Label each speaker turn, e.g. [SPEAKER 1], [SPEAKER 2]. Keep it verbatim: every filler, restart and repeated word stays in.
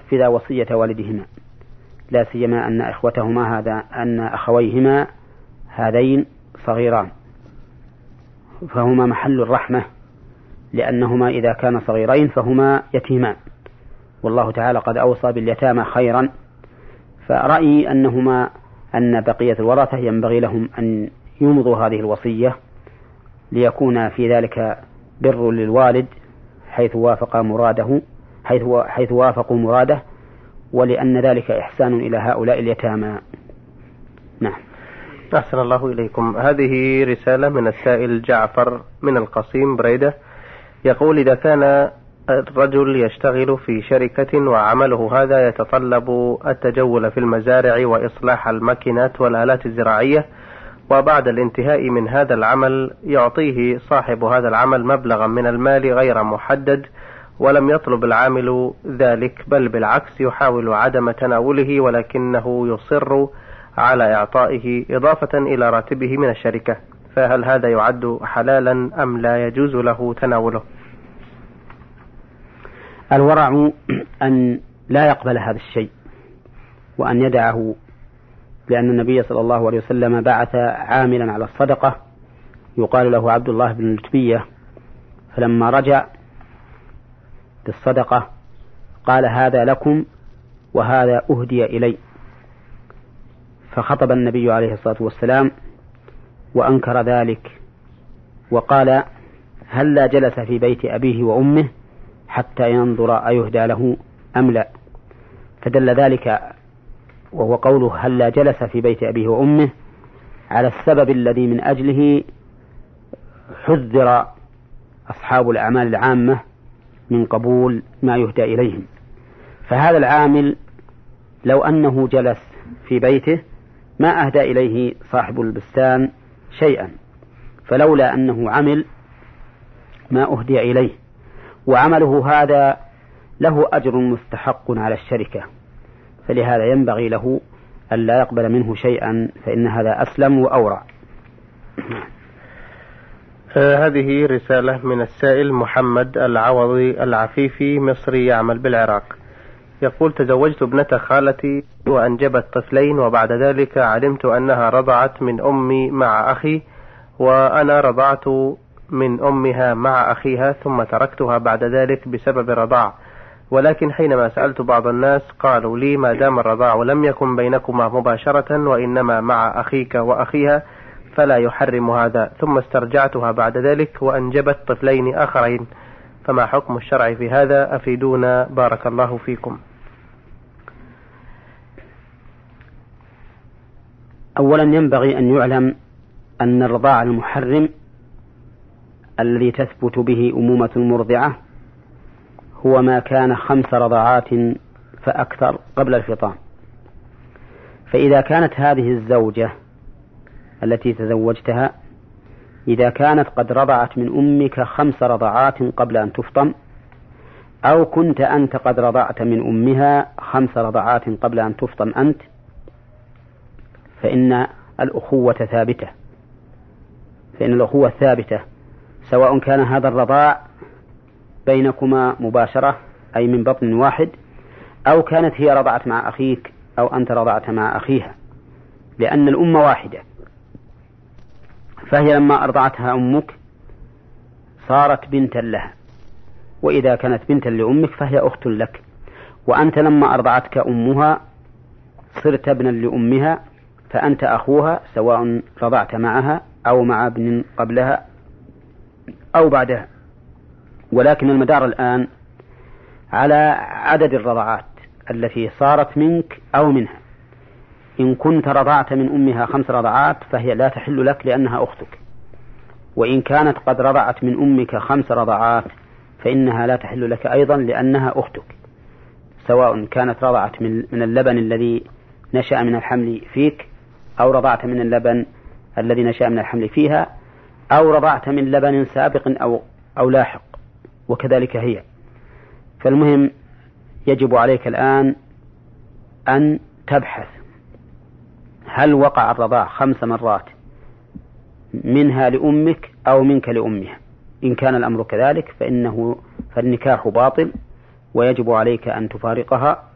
[SPEAKER 1] ينفذا وصية والدهما، لا سيما أن إخوتهما هذا أن أخويهما هذين صغيران، فهما محل الرحمة، لأنهما إذا كان صغيرين فهما يتيمان، والله تعالى قد أوصى باليتامى خيرا. فرأيي أنهما أن بقية الورثة ينبغي لهم أن يمضوا هذه الوصية ليكون في ذلك بر للوالد حيث وافق مراده حيث حيث وافقوا مراده، ولأن ذلك إحسان إلى هؤلاء اليتامى. نعم.
[SPEAKER 2] أحسن الله إليكم. هذه رسالة من السائل جعفر من القصيم بريدة، يقول: إذا كان الرجل يشتغل في شركة وعمله هذا يتطلب التجول في المزارع وإصلاح الماكينات والآلات الزراعية، وبعد الانتهاء من هذا العمل يعطيه صاحب هذا العمل مبلغا من المال غير محدد، ولم يطلب العامل ذلك، بل بالعكس يحاول عدم تناوله، ولكنه يصر على إعطائه إضافة إلى راتبه من الشركة، فهل هذا يعد حلالا أم لا يجوز له تناوله؟
[SPEAKER 1] الورع أن لا يقبل هذا الشيء وأن يدعه، لأن النبي صلى الله عليه وسلم بعث عاملا على الصدقة يقال له عبد الله بن الجبية، فلما رجع بالصدقة قال: هذا لكم وهذا أهدي إلي. فخطب النبي عليه الصلاة والسلام وأنكر ذلك وقال: هل لا جلس في بيت أبيه وأمه حتى ينظر أيهدى له أم لا؟ فدل ذلك، وهو قوله هل لا جلس في بيت أبيه وأمه، على السبب الذي من أجله حذر أصحاب الأعمال العامة من قبول ما يهدى إليهم. فهذا العامل لو أنه جلس في بيته ما أهدى إليه صاحب البستان شيئا، فلولا أنه عمل ما أهدي إليه، وعمله هذا له أجر مستحق على الشركة، فلهذا ينبغي له أن لا يقبل منه شيئا، فإن هذا أسلم وأورع.
[SPEAKER 2] هذه رسالة من السائل محمد العوضي العفيفي مصري يعمل بالعراق، يقول: تزوجت ابنة خالتي وأنجبت طفلين، وبعد ذلك علمت أنها رضعت من أمي مع أخي، وأنا رضعت من أمها مع أخيها، ثم تركتها بعد ذلك بسبب الرضاع، ولكن حينما سألت بعض الناس قالوا لي: ما دام الرضاع لم يكن بينكما مباشرة وإنما مع أخيك وأخيها فلا يحرم هذا، ثم استرجعتها بعد ذلك وأنجبت طفلين آخرين، فما حكم الشرع في هذا؟ أفيدونا بارك الله فيكم.
[SPEAKER 1] أولا ينبغي أن يعلم أن الرضاع المحرم الذي تثبت به أمومة المرضعة هو ما كان خمس رضعات فأكثر قبل الفطام. فإذا كانت هذه الزوجة التي تزوجتها إذا كانت قد رضعت من أمك خمس رضعات قبل أن تفطم، أو كنت أنت قد رضعت من أمها خمس رضعات قبل أن تفطم أنت، فإن الأخوة ثابتة فإن الأخوة ثابتة سواء كان هذا الرضاع بينكما مباشرة أي من بطن واحد، أو كانت هي رضعت مع أخيك أو أنت رضعت مع أخيها، لأن الأمة واحدة. فهي لما أرضعتها أمك صارت بنتا لها، وإذا كانت بنتا لأمك فهي أخت لك، وأنت لما أرضعتك أمها صرت ابنا لأمها، فأنت أخوها سواء رضعت معها أو مع ابن قبلها أو بعدها. ولكن المدار الآن على عدد الرضعات التي صارت منك أو منها. إن كنت رضعت من أمها خمس رضعات فهي لا تحل لك لأنها أختك، وإن كانت قد رضعت من أمك خمس رضعات فإنها لا تحل لك أيضا لأنها أختك، سواء كانت رضعت من اللبن الذي نشأ من الحمل فيك، أو رضعت من اللبن الذي نشأ من الحمل فيها، أو رضعت من لبن سابق أو, أو لاحق، وكذلك هي. فالمهم يجب عليك الآن أن تبحث هل وقع الرضاع خمس مرات منها لأمك أو منك لأمها. إن كان الأمر كذلك فإنه فالنكاح باطل، ويجب عليك أن تفارقها